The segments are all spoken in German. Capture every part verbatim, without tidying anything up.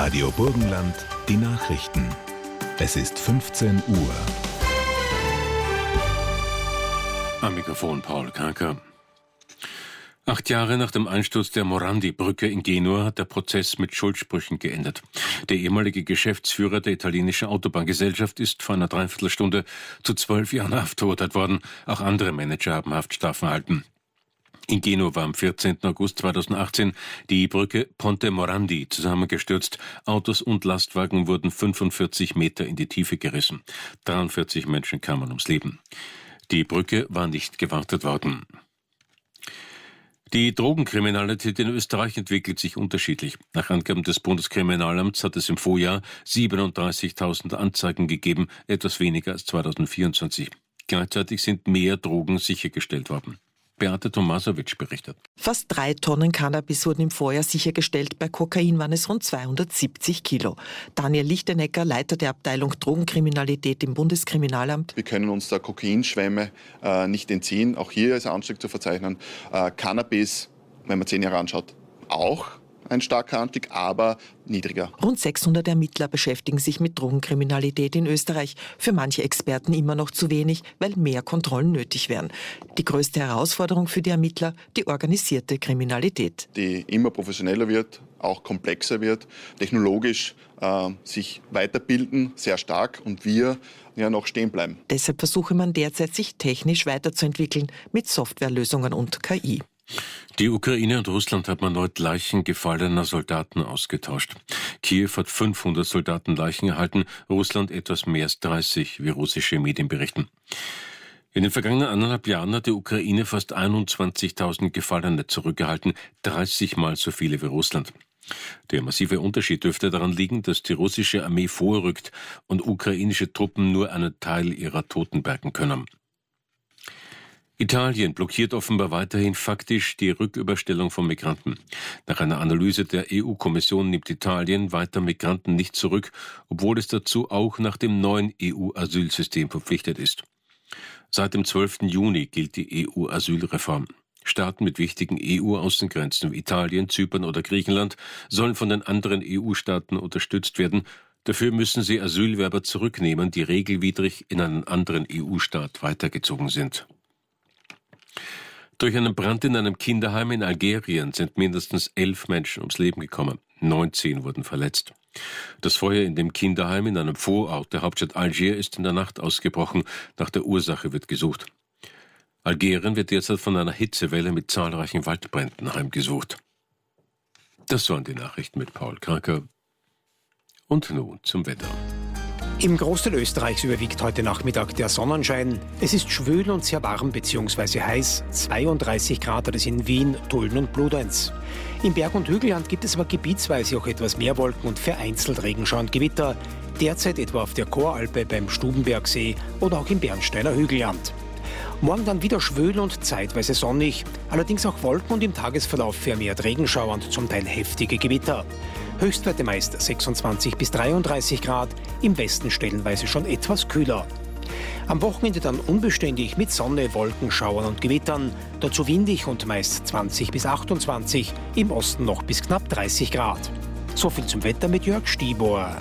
Radio Burgenland, die Nachrichten. Es ist fünfzehn Uhr. Am Mikrofon Paul Kanker. Acht Jahre nach dem Einsturz der Morandi-Brücke in Genua hat der Prozess mit Schuldsprüchen geendet. Der ehemalige Geschäftsführer der italienischen Autobahngesellschaft ist vor einer Dreiviertelstunde zu zwölf Jahren Haft verurteilt worden. Auch andere Manager haben Haftstrafen erhalten. In Genua war am vierzehnten August zweitausendachtzehn die Brücke Ponte Morandi zusammengestürzt. Autos und Lastwagen wurden fünfundvierzig Meter in die Tiefe gerissen. dreiundvierzig Menschen kamen ums Leben. Die Brücke war nicht gewartet worden. Die Drogenkriminalität in Österreich entwickelt sich unterschiedlich. Nach Angaben des Bundeskriminalamts hat es im Vorjahr siebenunddreißigtausend Anzeigen gegeben, etwas weniger als zweitausendvierundzwanzig. Gleichzeitig sind mehr Drogen sichergestellt worden. Beate Tomasowitsch berichtet. Fast drei Tonnen Cannabis wurden im Vorjahr sichergestellt. Bei Kokain waren es rund zweihundertsiebzig Kilo. Daniel Lichtenecker, Leiter der Abteilung Drogenkriminalität im Bundeskriminalamt. Wir können uns der Kokainschwemme äh, nicht entziehen. Auch hier ist ein Anstieg zu verzeichnen. Äh, Cannabis, wenn man zehn Jahre anschaut, auch ein starker Anstieg, aber niedriger. Rund sechshundert Ermittler beschäftigen sich mit Drogenkriminalität in Österreich. Für manche Experten immer noch zu wenig, weil mehr Kontrollen nötig wären. Die größte Herausforderung für die Ermittler, die organisierte Kriminalität. Die immer professioneller wird, auch komplexer wird, technologisch äh, sich weiterbilden, sehr stark, und wir ja noch stehen bleiben. Deshalb versuche man derzeit, sich technisch weiterzuentwickeln mit Softwarelösungen und K I. Die Ukraine und Russland haben erneut Leichen gefallener Soldaten ausgetauscht. Kiew hat fünfhundert Soldatenleichen erhalten, Russland etwas mehr als dreißig, wie russische Medien berichten. In den vergangenen anderthalb Jahren hat die Ukraine fast einundzwanzigtausend Gefallene zurückgehalten, dreißig Mal so viele wie Russland. Der massive Unterschied dürfte daran liegen, dass die russische Armee vorrückt und ukrainische Truppen nur einen Teil ihrer Toten bergen können. Italien blockiert offenbar weiterhin faktisch die Rücküberstellung von Migranten. Nach einer Analyse der E U-Kommission nimmt Italien weiter Migranten nicht zurück, obwohl es dazu auch nach dem neuen E U-Asylsystem verpflichtet ist. Seit dem zwölften Juni gilt die E U-Asylreform. Staaten mit wichtigen E U-Außengrenzen wie Italien, Zypern oder Griechenland sollen von den anderen E U-Staaten unterstützt werden. Dafür müssen sie Asylwerber zurücknehmen, die regelwidrig in einen anderen E U-Staat weitergezogen sind. Durch einen Brand in einem Kinderheim in Algerien sind mindestens elf Menschen ums Leben gekommen. neunzehn wurden verletzt. Das Feuer in dem Kinderheim in einem Vorort der Hauptstadt Algier ist in der Nacht ausgebrochen. Nach der Ursache wird gesucht. Algerien wird derzeit von einer Hitzewelle mit zahlreichen Waldbränden heimgesucht. Das waren die Nachrichten mit Paul Kanker. Und nun zum Wetter. Im Großteil Österreichs überwiegt heute Nachmittag der Sonnenschein. Es ist schwül und sehr warm bzw. heiß. zweiunddreißig Grad hat es in Wien, Tulln und Bludenz. Im Berg- und Hügelland gibt es aber gebietsweise auch etwas mehr Wolken und vereinzelt Regenschauer und Gewitter. Derzeit etwa auf der Choralpe beim Stubenbergsee oder auch im Bernsteiner Hügelland. Morgen dann wieder schwül und zeitweise sonnig. Allerdings auch Wolken und im Tagesverlauf vermehrt Regenschauer und zum Teil heftige Gewitter. Höchstwerte meist sechsundzwanzig bis dreiunddreißig Grad, im Westen stellenweise schon etwas kühler. Am Wochenende dann unbeständig mit Sonne, Wolkenschauern und Gewittern, dazu windig und meist zwanzig bis achtundzwanzig, im Osten noch bis knapp dreißig Grad. So viel zum Wetter mit Jörg Stibor.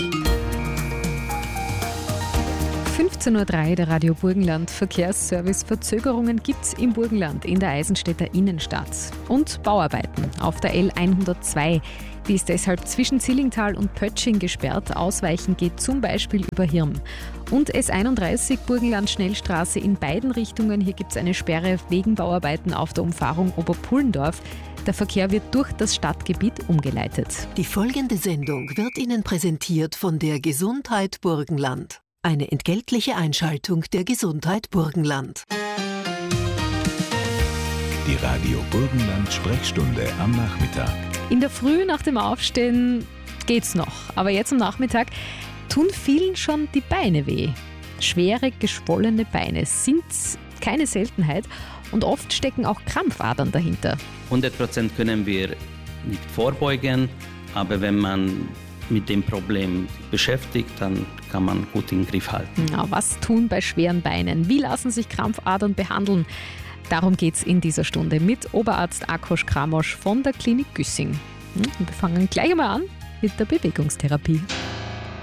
fünfzehn Uhr drei, der Radio Burgenland. Verkehrsservice. Verzögerungen gibt's im Burgenland in der Eisenstädter Innenstadt. Und Bauarbeiten auf der L hundertzwei. Die ist deshalb zwischen Zillingtal und Pötsching gesperrt. Ausweichen geht zum Beispiel über Hirn. Und S einunddreißig Burgenland-Schnellstraße in beiden Richtungen. Hier gibt es eine Sperre wegen Bauarbeiten auf der Umfahrung Oberpullendorf. Der Verkehr wird durch das Stadtgebiet umgeleitet. Die folgende Sendung wird Ihnen präsentiert von der Gesundheit Burgenland. Eine entgeltliche Einschaltung der Gesundheit Burgenland. Die Radio Burgenland Sprechstunde am Nachmittag. In der Früh nach dem Aufstehen geht's noch, aber jetzt am Nachmittag tun vielen schon die Beine weh. Schwere, geschwollene Beine sind keine Seltenheit und oft stecken auch Krampfadern dahinter. hundert Prozent können wir nicht vorbeugen, aber wenn man mit dem Problem beschäftigt, dann kann man gut in den Griff halten. Ja, was tun bei schweren Beinen? Wie lassen sich Krampfadern behandeln? Darum geht es in dieser Stunde mit Oberarzt Akos Kramosch von der Klinik Güssing. Wir fangen gleich mal an mit der Bewegungstherapie.